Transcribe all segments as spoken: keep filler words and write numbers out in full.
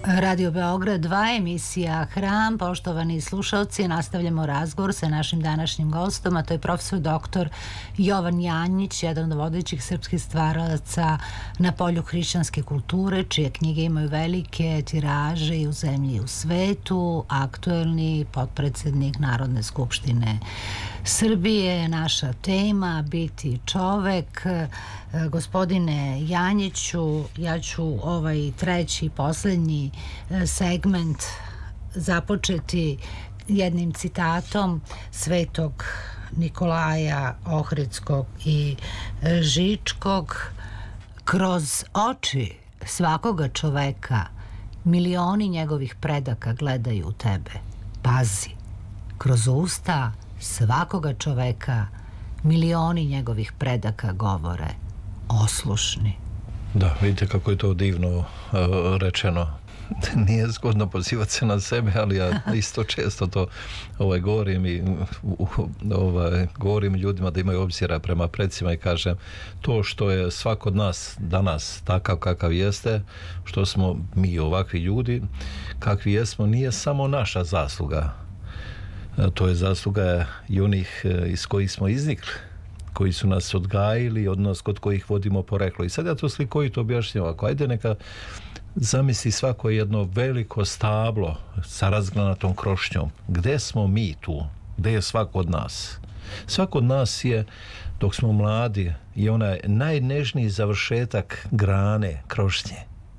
Radio Beograd dva, emisija Hram. Poštovani slušalci, nastavljamo razgovor sa našim današnjim gostom, a to je profesor doktor Jovan Janjić, jedan od vodećih srpskih stvaralaca na polju hrišćanske kulture, čije knjige imaju velike tiraže i u zemlji i u svetu, aktuelni potpredsednik Narodne skupštine Srbije. Naša tema biti čovek. Gospodine Janjiću, ja ću ovaj treći, poslednji segment započeti jednim citatom svetog Nikolaja Ohridskog i Žičkog. Kroz oči svakoga čoveka milioni njegovih predaka gledaju u tebe. Pazi, kroz usta svakoga čoveka milioni njegovih predaka govore. Oslušni. Da, vidite kako je to divno uh, rečeno. Nije zgodno pozivati se na sebe, ali ja isto često to ovaj, govorim i ovaj, govorim ljudima da imaju obzira prema predsima i kažem to što je svako od nas danas takav kakav jeste, što smo mi ovakvi ljudi kakvi jesmo, nije samo naša zasluga. To je zasluga i onih iz kojih smo iznikli, koji su nas odgajili, odnos kod kojih vodimo poreklo. I sad ja to slikovito objašnjam ovako. Ajde neka zamisli svako jedno veliko stablo sa razgranatom krošnjom. Gde smo mi tu? Gde je svako od nas? Svako od nas je, dok smo mladi, je onaj najnežniji završetak grane krošnje.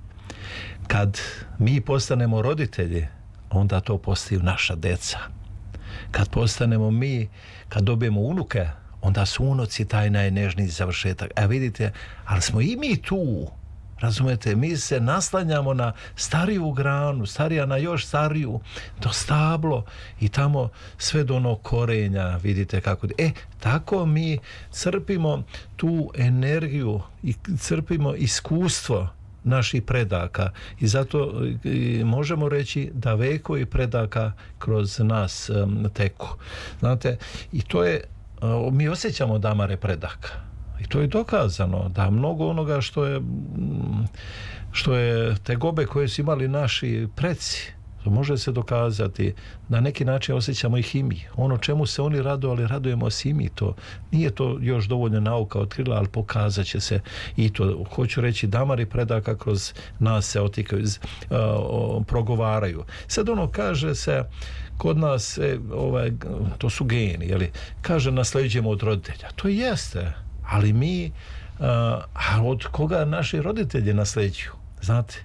Kad mi postanemo roditelji, onda to postaju naša deca. Kad postanemo mi, kad dobijemo unuke, onda su unuci taj najnežniji završetak. A vidite, ali smo i mi tu. Razumete, mi se naslanjamo na stariju granu, starija na još stariju, to stablo i tamo sve do onog korenja, vidite kako. E, tako mi crpimo tu energiju i crpimo iskustvo naših predaka i zato i možemo reći da vekovi predaka kroz nas um, teku. Znate, i to je, uh, mi osjećamo damare predaka. I to je dokazano da mnogo onoga što je što je tegobe koje su imali naši preci, to može se dokazati, na neki način osjećamo ih i mi. Ono čemu se oni radovali, radujemo se i mi. To nije to još dovoljno nauka otkrila, ali pokazat će se i to. Hoću reći, damari predaka kroz nas se otikaju, uh, progovaraju. Sad ono kaže se kod nas, e, ovaj, to su geni, jeli, kaže nasleđujemo od roditelja. To jeste, ali mi, uh, a od koga naši roditelji nasleđuju? Znate,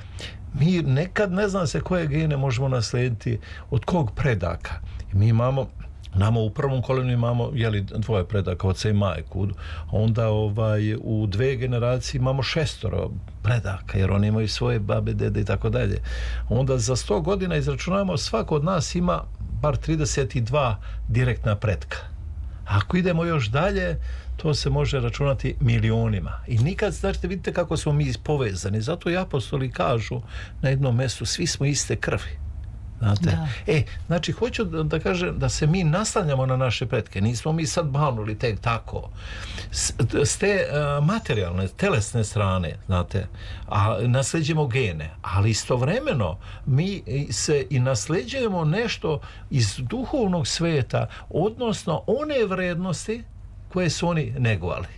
mi nekad ne zna se koje gene možemo naslediti od kog predaka. Mi imamo, nama u prvom kolenu imamo, jeli, dvoje predaka, oca i majku. Onda ovaj, u dve generacije imamo šestoro predaka, jer oni imaju svoje babe, dede i tako dalje. Onda za sto godina izračunamo, svako od nas ima bar trideset dva direktna predka. Ako idemo još dalje, to se može računati milionima. I nikad, znači, vidite kako smo mi povezani. Zato i apostoli kažu na jednom mjestu, svi smo iste krvi. Znate? Da. E, znači, hoću da, da kažem da se mi naslanjamo na naše pretke. Nismo mi sad banuli tek tako. S, s te uh, materijalne, telesne strane, znate, a nasleđujemo gene. Ali istovremeno mi se i nasleđujemo nešto iz duhovnog sveta, odnosno one vrednosti koje su oni negovali.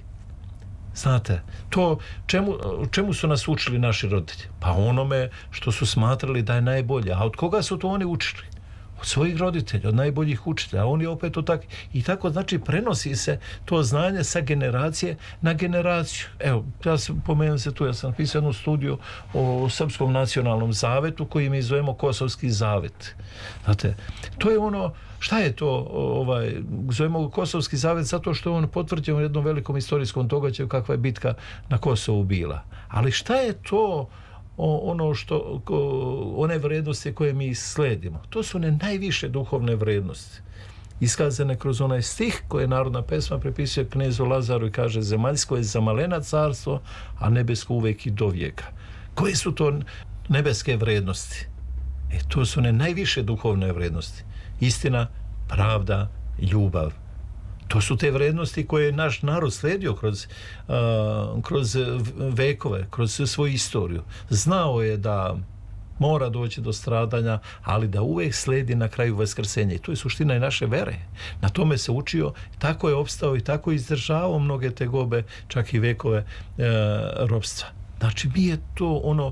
Znate, to čemu, čemu su nas učili naši roditelji? Pa onome što su smatrali da je najbolje. A od koga su to oni učili? Od svojih roditelja, od najboljih učitelja. A oni opet to tako. I tako, znači, prenosi se to znanje sa generacije na generaciju. Evo, ja sam, pomenuo se tu, ja sam pisao jednu studiju o Srpskom nacionalnom zavetu koji mi zovemo Kosovski zavet. Znate, to je ono, šta je to, ovaj, zovemo Kosovski zavet zato što je on potvrđen u jednom velikom istorijskom događaju kakva je bitka na Kosovu bila. Ali šta je to ono što, one vrednosti koje mi sledimo? To su one najviše duhovne vrednosti. Iskazane kroz onaj stih koje narodna pesma prepisuje knezu Lazaru i kaže: zemaljsko je za malena carstvo, a nebesko uvek i do vijeka. Koje su to nebeske vrednosti? E, to su one najviše duhovne vrednosti. Istina, pravda, ljubav. To su te vrednosti koje je naš narod sledio kroz, uh, kroz vekove, kroz svoju istoriju. Znao je da mora doći do stradanja, ali da uvijek slijedi na kraju vaskrsenje. I to je suština i naše vere. Na tome se učio, tako je opstao i tako izdržavao mnoge tegobe, čak i vekove e, ropstva. Znači, mi je to ono,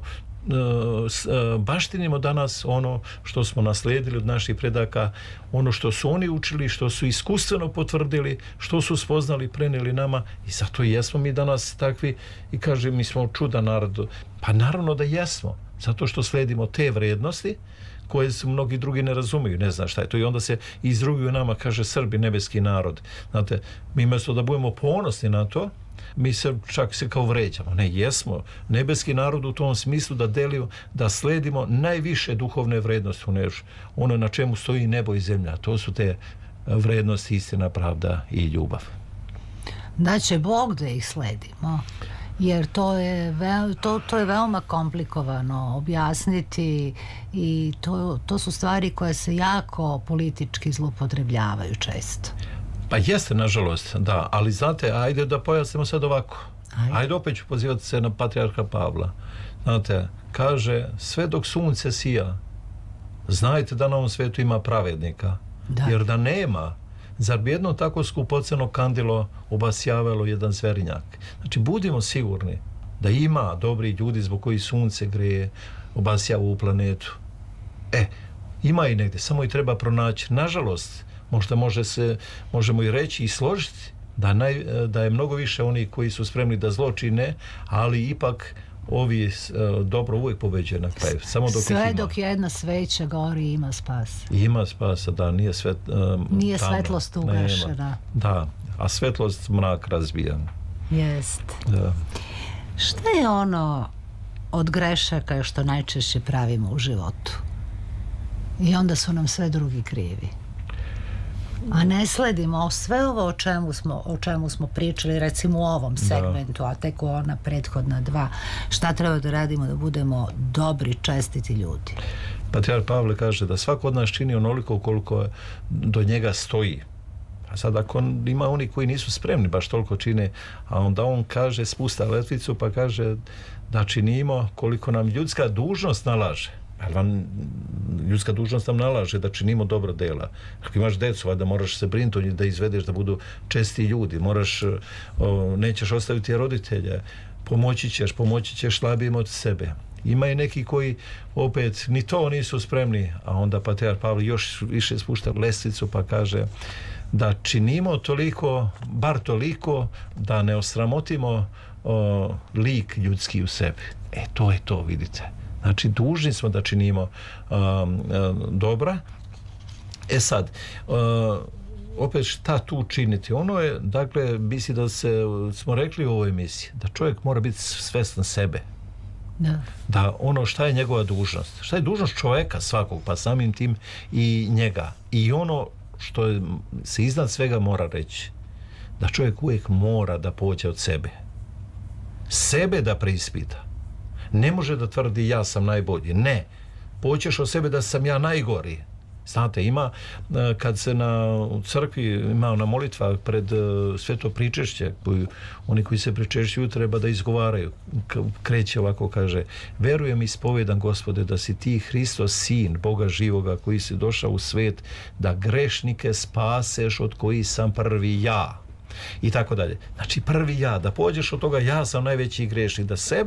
baštinimo danas ono što smo naslijedili od naših predaka, ono što su oni učili, što su iskustveno potvrdili, što su spoznali, prenijeli nama, i zato i jesmo mi danas takvi, i kaže, mi smo čudan narod. Pa naravno da jesmo, zato što slijedimo te vrijednosti koje su mnogi drugi ne razumiju, ne zna šta je to, i onda se izruguju nama, kaže, Srbi, nebeski narod. Znate, mi mjesto da budemo ponosni na to, mi se čak se kao vređamo. Ne, jesmo nebeski narod u tom smislu da delimo, da sledimo najviše duhovne vrednosti, ono na čemu stoji nebo i zemlja. To su te vrednosti, istina, pravda i ljubav. Da će Bog da ih sledimo, jer to je, ve, to, to je veoma komplikovano objasniti, i to, to su stvari koje se jako politički zloupotrebljavaju često. Pa jeste, nažalost, da, ali znate, ajde da pojasnimo sad ovako. Ajde, ajde opet ću pozivati se na patrijarha Pavla. Znate, kaže, sve dok sunce sija, znajte da na ovom svetu ima pravednika. Da. Jer da nema, zar bi jedno tako skupoceno kandilo obasjavalo jedan zverinjak? Znači, budimo sigurni da ima dobri ljudi zbog koji sunce greje, obasjava u planetu. E, ima i negdje, samo i treba pronaći. Nažalost, možda može se, možemo i reći i složiti da, naj, da je mnogo više oni koji su spremni da zlo čine, ali ipak ovi uh, dobro uvijek pobeđuje na kraju. Samo dok sve dok jedna sveća gori, ima spas. Ima spasa, da, nije, svet, um, nije svetlost ugašena. Da, a svetlost mrak razbija. Jest. Da. Šta je ono od grešaka što najčešće pravimo u životu? I onda su nam sve drugi krivi. A ne sledimo sve ovo o čemu smo, o čemu smo pričali, recimo u ovom segmentu, da. A tek u ona prethodna dva. Šta treba da radimo da budemo dobri, čestiti ljudi? Patrijarh Pavle kaže da svako od nas čini onoliko koliko do njega stoji. A sad ako ima oni koji nisu spremni baš toliko čine, a onda on kaže, spusta letvicu pa kaže da činimo koliko nam ljudska dužnost nalaže. Ali vam ljudska dužnost nam nalaže da činimo dobro dela. Ako imaš decu, da moraš se brinuti o njih, da izvedeš da budu česti ljudi, moraš, o, nećeš ostaviti roditelje, pomoći ćeš, pomoći ćeš slabijim od sebe. Ima i neki koji opet ni to nisu spremni, a onda patrijarh Pavle još više spušta lestvicu pa kaže da činimo toliko, bar toliko, da ne osramotimo o, lik ljudski u sebi. E, to je to, vidite. Znači, dužni smo da činimo um, um, dobra. E sad, uh, opet šta tu činiti? Ono je, dakle, misli da se, smo rekli u ovoj emisiji, da čovjek mora biti svestan sebe. Da. Da ono šta je njegova dužnost. Šta je dužnost čovjeka svakog, pa samim tim i njega. I ono što je, se iznad svega mora reći, da čovjek uvijek mora da pođe od sebe. Sebe da preispita. Ne može da tvrdi ja sam najbolji. Ne. Poćeš od sebe da sam ja najgori. Znate, ima, kad se na u crkvi ima na molitva pred uh, sveto pričešće, koji, oni koji se pričešćuju treba da izgovaraju. Kreće ovako, kaže, verujem i ispovedam, Gospode, da si ti Hristos, sin Boga živoga, koji si došao u svet, da grešnike spaseš, od kojih sam prvi ja. I tako dalje. Znači, prvi ja, da pođeš od toga ja sam najveći grešnik, da sebe